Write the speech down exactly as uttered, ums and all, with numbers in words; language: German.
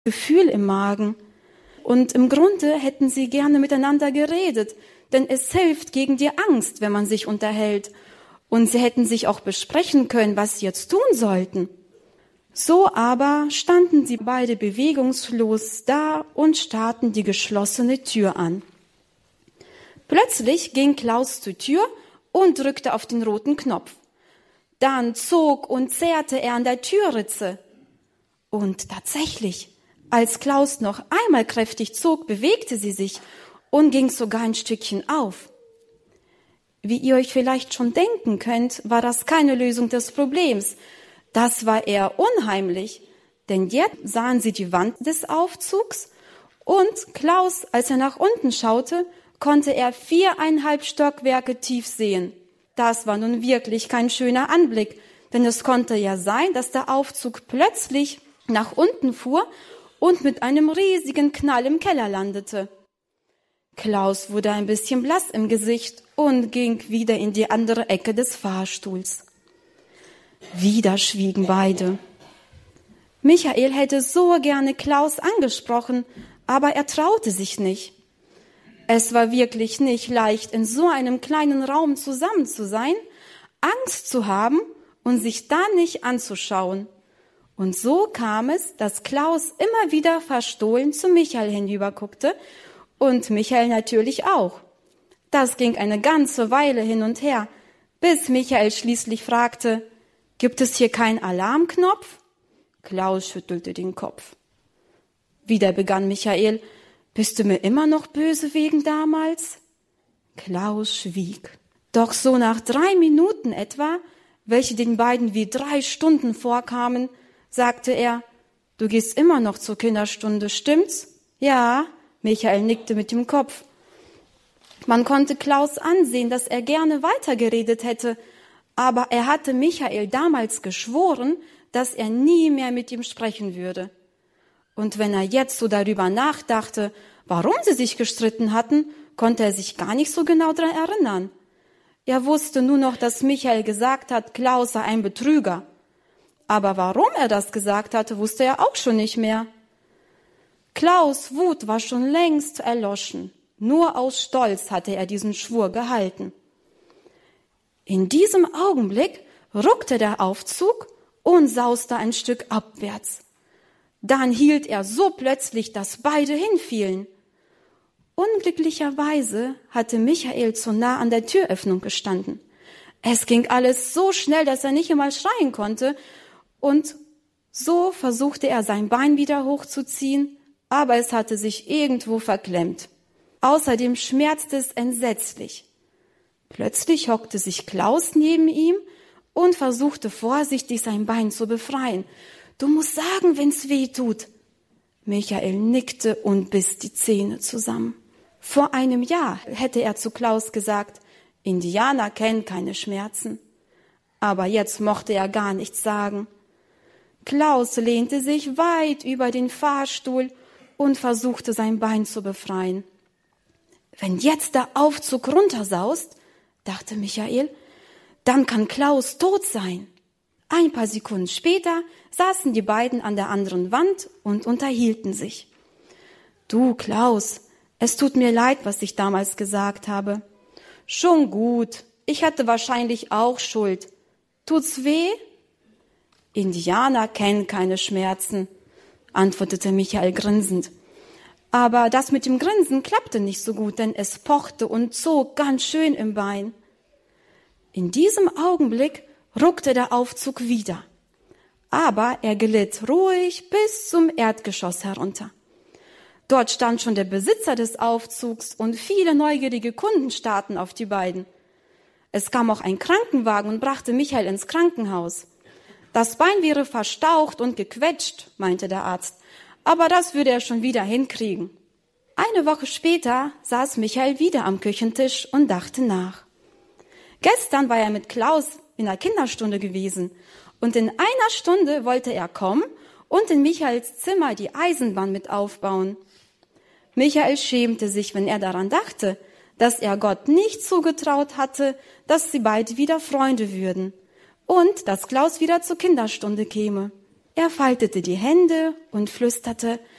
Gefühl im Magen. Und im Grunde hätten sie gerne miteinander geredet, denn es hilft gegen die Angst, wenn man sich unterhält. Und sie hätten sich auch besprechen können, was sie jetzt tun sollten. So aber standen sie beide bewegungslos da und starrten die geschlossene Tür an. Plötzlich ging Klaus zur Tür und drückte auf den roten Knopf. Dann zog und zerrte er an der Türritze. Und tatsächlich, als Klaus noch einmal kräftig zog, bewegte sie sich und ging sogar ein Stückchen auf. Wie ihr euch vielleicht schon denken könnt, war das keine Lösung des Problems. Das war eher unheimlich, denn jetzt sahen sie die Wand des Aufzugs und Klaus, als er nach unten schaute, konnte er viereinhalb Stockwerke tief sehen. Das war nun wirklich kein schöner Anblick, denn es konnte ja sein, dass der Aufzug plötzlich nach unten fuhr und mit einem riesigen Knall im Keller landete. Klaus wurde ein bisschen blass im Gesicht und ging wieder in die andere Ecke des Fahrstuhls. Wieder schwiegen beide. Michael hätte so gerne Klaus angesprochen, aber er traute sich nicht. Es war wirklich nicht leicht, in so einem kleinen Raum zusammen zu sein, Angst zu haben und sich da nicht anzuschauen. Und so kam es, dass Klaus immer wieder verstohlen zu Michael hinüberguckte und Michael natürlich auch. Das ging eine ganze Weile hin und her, bis Michael schließlich fragte, »Gibt es hier keinen Alarmknopf?« Klaus schüttelte den Kopf. Wieder begann Michael, »Bist du mir immer noch böse wegen damals?« Klaus schwieg. Doch so nach drei Minuten etwa, welche den beiden wie drei Stunden vorkamen, sagte er, »Du gehst immer noch zur Kinderstunde, stimmt's?« »Ja«, Michael nickte mit dem Kopf. Man konnte Klaus ansehen, dass er gerne weitergeredet hätte, aber er hatte Michael damals geschworen, dass er nie mehr mit ihm sprechen würde. Und wenn er jetzt so darüber nachdachte, warum sie sich gestritten hatten, konnte er sich gar nicht so genau daran erinnern. Er wusste nur noch, dass Michael gesagt hat, Klaus sei ein Betrüger. Aber warum er das gesagt hatte, wusste er auch schon nicht mehr. Klaus' Wut war schon längst erloschen. Nur aus Stolz hatte er diesen Schwur gehalten. In diesem Augenblick ruckte der Aufzug und sauste ein Stück abwärts. Dann hielt er so plötzlich, dass beide hinfielen. Unglücklicherweise hatte Michael zu nah an der Türöffnung gestanden. Es ging alles so schnell, dass er nicht einmal schreien konnte, und so versuchte er, sein Bein wieder hochzuziehen, aber es hatte sich irgendwo verklemmt. Außerdem schmerzte es entsetzlich. Plötzlich hockte sich Klaus neben ihm und versuchte vorsichtig, sein Bein zu befreien. »Du musst sagen, wenn's weh tut.« Michael nickte und biss die Zähne zusammen. Vor einem Jahr hätte er zu Klaus gesagt, Indianer kennen keine Schmerzen. Aber jetzt mochte er gar nichts sagen. Klaus lehnte sich weit über den Fahrstuhl und versuchte, sein Bein zu befreien. Wenn jetzt der Aufzug runtersaust, dachte Michael, dann kann Klaus tot sein. Ein paar Sekunden später saßen die beiden an der anderen Wand und unterhielten sich. »Du, Klaus, es tut mir leid, was ich damals gesagt habe.« »Schon gut, ich hatte wahrscheinlich auch Schuld. Tut's weh?« »Indianer kennen keine Schmerzen«, antwortete Michael grinsend. Aber das mit dem Grinsen klappte nicht so gut, denn es pochte und zog ganz schön im Bein. In diesem Augenblick ruckte der Aufzug wieder. Aber er glitt ruhig bis zum Erdgeschoss herunter. Dort stand schon der Besitzer des Aufzugs und viele neugierige Kunden starrten auf die beiden. Es kam auch ein Krankenwagen und brachte Michael ins Krankenhaus. Das Bein wäre verstaucht und gequetscht, meinte der Arzt. Aber das würde er schon wieder hinkriegen. Eine Woche später saß Michael wieder am Küchentisch und dachte nach. Gestern war er mit Klaus in der Kinderstunde gewesen und in einer Stunde wollte er kommen und in Michaels Zimmer die Eisenbahn mit aufbauen. Michael schämte sich, wenn er daran dachte, dass er Gott nicht zugetraut hatte, dass sie beide wieder Freunde würden und dass Klaus wieder zur Kinderstunde käme. Er faltete die Hände und flüsterte,